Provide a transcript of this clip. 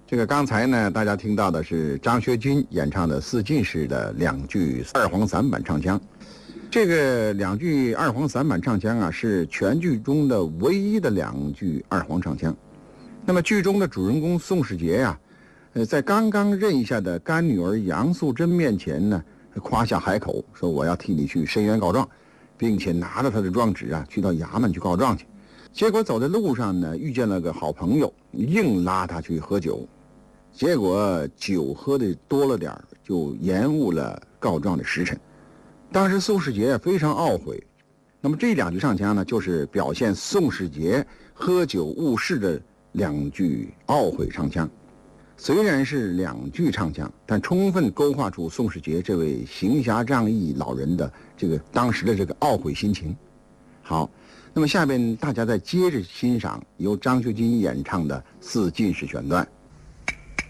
这个刚才呢，大家听到的是张学军演唱的四进士的两句二黄散板唱腔。这个两句二黄散板唱腔啊，是全剧中的唯一的两句二黄唱腔。那么剧中的主人公宋世杰呀，在刚刚认下的干女儿杨素贞面前呢，夸下海口，说我要替你去申冤告状，并且拿着他的状纸啊，去到衙门去告状去。结果走在路上呢，遇见了个好朋友，硬拉他去喝酒。结果酒喝的多了点，就延误了告状的时辰。当时宋世杰非常懊悔。那么这两句唱腔呢，就是表现宋世杰喝酒误事的两句懊悔唱腔。虽然是两句唱腔，但充分勾画出宋世杰这位行侠仗义老人的当时的这个懊悔心情。好，那么下边大家再接着欣赏由张学军演唱的四进士选段。